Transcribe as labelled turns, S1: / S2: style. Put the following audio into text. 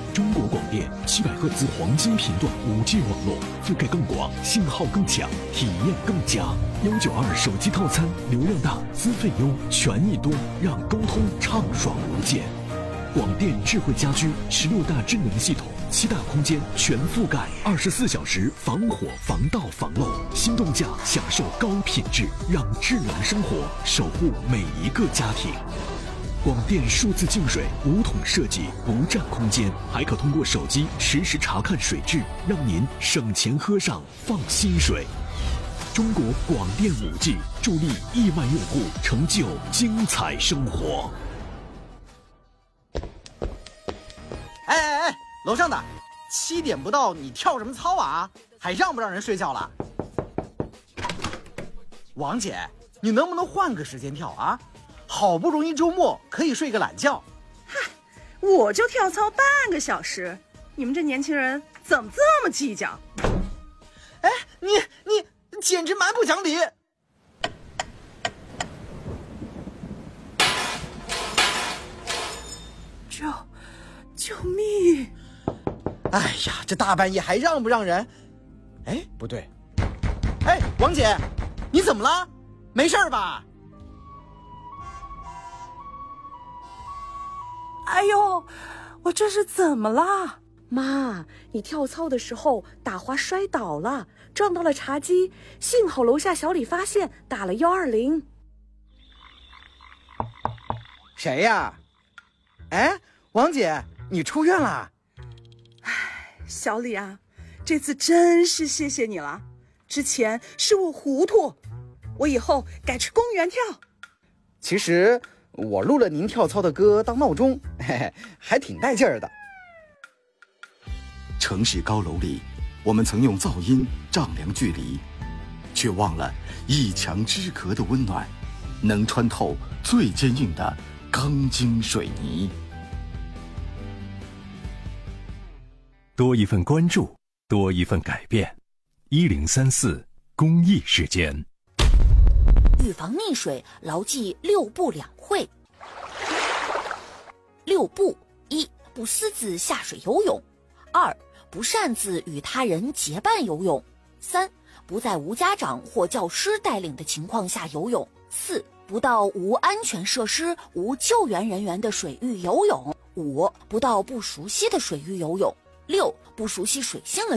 S1: 中国广电700赫兹黄金频段5G 网络，覆盖更广，信号更强，体验更佳。192手机套餐，流量大，资费优，权益多，让沟通畅爽无间。广电智慧家居16大智能系统，7大空间全覆盖，24小时防火防盗防漏，心动价享受高品质，让智能生活守护每一个家庭。广电数字净水5桶设计，不占空间，还可通过手机实时查看水质，让您省钱喝上放心水。中国广电5G助力亿万用户成就精彩生活。
S2: 哎，楼上的，7点不到，你跳什么操啊？还让不让人睡觉了？王姐，你能不能换个时间跳啊？好不容易周末可以睡个懒觉。
S3: 嗨，我就跳操半个小时，你们这年轻人怎么这么计较？
S2: 哎，你简直蛮不讲理！
S3: 救命！
S2: 哎呀，这大半夜还让不让人？哎，不对。哎，王姐，你怎么了？没事吧？
S3: 哎呦，我这是怎么啦？
S4: 妈，你跳操的时候打滑摔倒了，撞到了茶几，幸好楼下小李发现，打了120。
S2: 谁呀？哎，王姐，你出院了？
S3: 哎，小李啊，这次真是谢谢你了。之前是我糊涂，我以后改去公园跳。
S2: 其实我录了您跳操的歌当闹钟，嘿嘿，还挺带劲儿的。
S5: 城市高楼里，我们曾用噪音丈量距离，却忘了一墙之隔的温暖，能穿透最坚硬的钢筋水泥。
S6: 多一份关注，多一份改变。1034公益时间。
S7: 预防溺水，牢记6不2会。6不：1. 不私自下水游泳；2. 不擅自与他人结伴游泳；3. 不在无家长或教师带领的情况下游泳；4. 不到无安全设施、无救援人员的水域游泳；5. 不到不熟悉的水域游泳；6. 不熟悉水性的